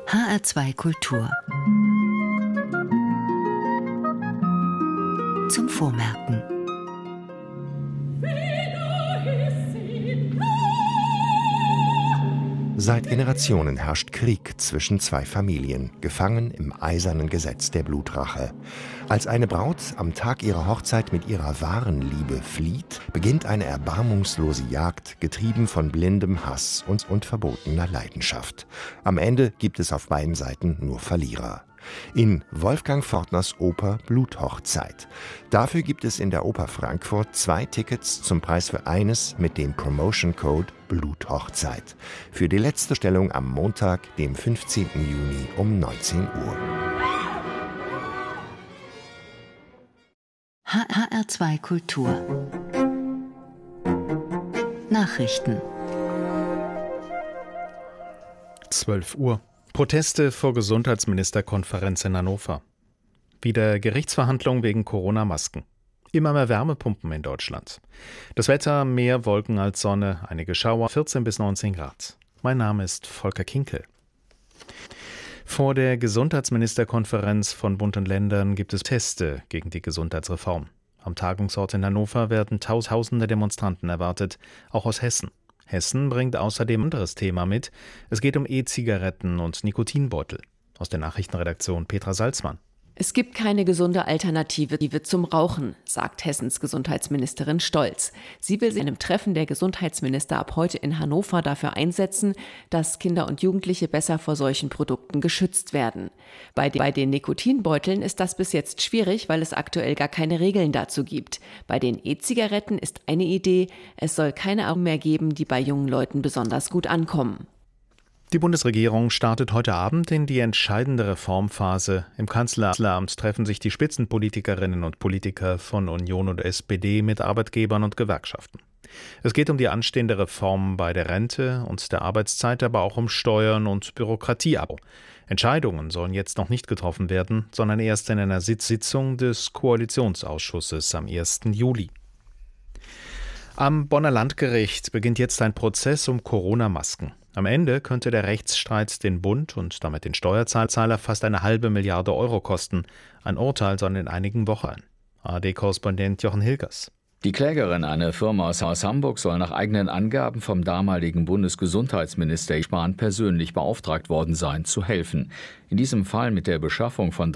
HR2 Kultur. Zum Vormerken. Seit Generationen herrscht Krieg zwischen zwei Familien, gefangen im eisernen Gesetz der Blutrache. Als eine Braut am Tag ihrer Hochzeit mit ihrer wahren Liebe flieht, beginnt eine erbarmungslose Jagd, getrieben von blindem Hass und verbotener Leidenschaft. Am Ende gibt es auf beiden Seiten nur Verlierer. In Wolfgang Fortners Oper Bluthochzeit. Dafür gibt es in der Oper Frankfurt 2 Tickets zum Preis für eines mit dem Promotion Code Bluthochzeit. Für die letzte Stellung am Montag, dem 15. Juni um 19 Uhr. HR2 Kultur. Nachrichten. 12 Uhr. Proteste vor Gesundheitsministerkonferenz in Hannover. Wieder Gerichtsverhandlungen wegen Corona-Masken. Immer mehr Wärmepumpen in Deutschland. Das Wetter, mehr Wolken als Sonne, einige Schauer, 14 bis 19 Grad. Mein Name ist Volker Kinkel. Vor der Gesundheitsministerkonferenz von Bund und Ländern gibt es Proteste gegen die Gesundheitsreform. Am Tagungsort in Hannover werden tausende Demonstranten erwartet, auch aus Hessen. Hessen bringt außerdem ein anderes Thema mit. Es geht um E-Zigaretten und Nikotinbeutel. Aus der Nachrichtenredaktion Petra Salzmann. Es gibt keine gesunde Alternative zum Rauchen, sagt Hessens Gesundheitsministerin Stolz. Sie will sich in einem Treffen der Gesundheitsminister ab heute in Hannover dafür einsetzen, dass Kinder und Jugendliche besser vor solchen Produkten geschützt werden. Bei den Nikotinbeuteln ist das bis jetzt schwierig, weil es aktuell gar keine Regeln dazu gibt. Bei den E-Zigaretten ist eine Idee, es soll keine Augen mehr geben, die bei jungen Leuten besonders gut ankommen. Die Bundesregierung startet heute Abend in die entscheidende Reformphase. Im Kanzleramt treffen sich die Spitzenpolitikerinnen und Politiker von Union und SPD mit Arbeitgebern und Gewerkschaften. Es geht um die anstehende Reform bei der Rente und der Arbeitszeit, aber auch um Steuern und Bürokratieabbau. Entscheidungen sollen jetzt noch nicht getroffen werden, sondern erst in einer Sitzung des Koalitionsausschusses am 1. Juli. Am Bonner Landgericht beginnt jetzt ein Prozess um Corona-Masken. Am Ende könnte der Rechtsstreit den Bund und damit den Steuerzahler fast 1,5 Milliarde Euro kosten. Ein Urteil soll in einigen Wochen. ARD-Korrespondent Jochen Hilgers. Die Klägerin, eine Firma aus Hamburg, soll nach eigenen Angaben vom damaligen Bundesgesundheitsminister Spahn persönlich beauftragt worden sein, zu helfen. In diesem Fall mit der Beschaffung von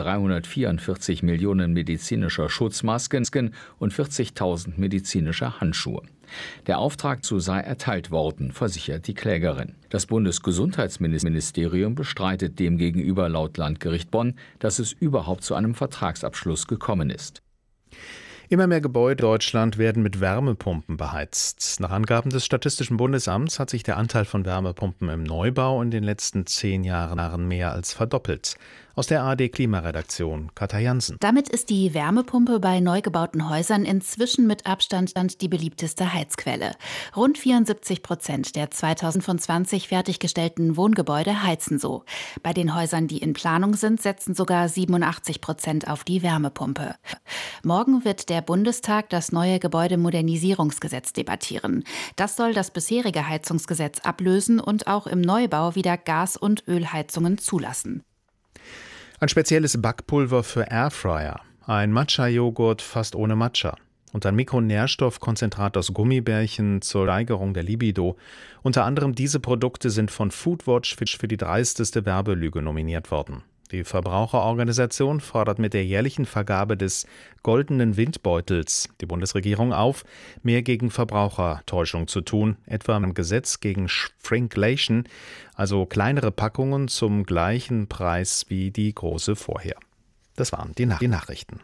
344 Millionen medizinischer Schutzmasken und 40.000 medizinischer Handschuhe. Der Auftrag sei erteilt worden, versichert die Klägerin. Das Bundesgesundheitsministerium bestreitet demgegenüber laut Landgericht Bonn, dass es überhaupt zu einem Vertragsabschluss gekommen ist. Immer mehr Gebäude in Deutschland werden mit Wärmepumpen beheizt. Nach Angaben des Statistischen Bundesamts hat sich der Anteil von Wärmepumpen im Neubau in den letzten 10 Jahren mehr als verdoppelt. Aus der ARD-Klimaredaktion Katja Jansen. Damit ist die Wärmepumpe bei neu gebauten Häusern inzwischen mit Abstand die beliebteste Heizquelle. Rund 74% der 2020 fertiggestellten Wohngebäude heizen so. Bei den Häusern, die in Planung sind, setzen sogar 87% auf die Wärmepumpe. Morgen wird der Bundestag das neue Gebäudemodernisierungsgesetz debattieren. Das soll das bisherige Heizungsgesetz ablösen und auch im Neubau wieder Gas- und Ölheizungen zulassen. Ein spezielles Backpulver für Airfryer, ein Matcha-Joghurt fast ohne Matcha und ein Mikronährstoffkonzentrat aus Gummibärchen zur Steigerung der Libido. Unter anderem diese Produkte sind von Foodwatch für die dreisteste Werbelüge nominiert worden. Die Verbraucherorganisation fordert mit der jährlichen Vergabe des Goldenen Windbeutels die Bundesregierung auf, mehr gegen Verbrauchertäuschung zu tun, etwa im Gesetz gegen Shrinkflation, also kleinere Packungen zum gleichen Preis wie die große vorher. Das waren die Nachrichten.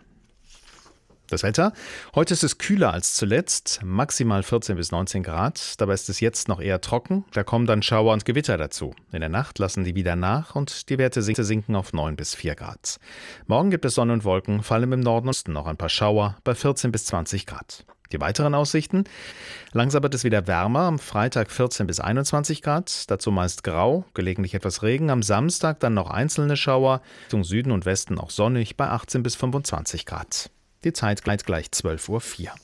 Das Wetter. Heute ist es kühler als zuletzt, maximal 14 bis 19 Grad. Dabei ist es jetzt noch eher trocken. Da kommen dann Schauer und Gewitter dazu. In der Nacht lassen die wieder nach und die Werte sinken auf 9 bis 4 Grad. Morgen gibt es Sonne und Wolken, vor allem im Norden und Osten noch ein paar Schauer bei 14 bis 20 Grad. Die weiteren Aussichten. Langsam wird es wieder wärmer, am Freitag 14 bis 21 Grad, dazu meist grau, gelegentlich etwas Regen. Am Samstag dann noch einzelne Schauer, Richtung Süden und Westen auch sonnig bei 18 bis 25 Grad. Die Zeit gleich 12:04 Uhr.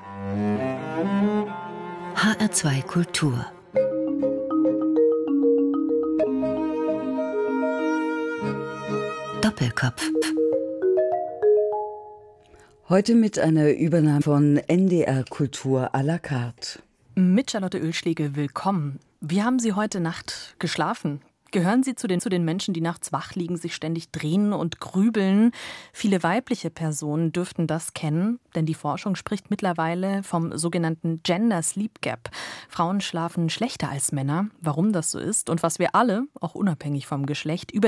HR2 Kultur Doppelkopf. Heute mit einer Übernahme von NDR Kultur à la carte. Mit Charlotte Oehlschläge, willkommen. Wie haben Sie heute Nacht geschlafen? Gehören Sie zu den Menschen, die nachts wach liegen, sich ständig drehen und grübeln? Viele weibliche Personen dürften das kennen, denn die Forschung spricht mittlerweile vom sogenannten Gender Sleep Gap. Frauen schlafen schlechter als Männer. Warum das so ist und was wir alle, auch unabhängig vom Geschlecht, über